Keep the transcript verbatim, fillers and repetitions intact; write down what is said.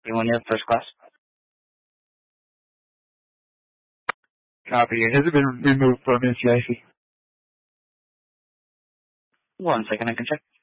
One Yep, first class. Copy. Has it been removed from N C I C? One second, I can check.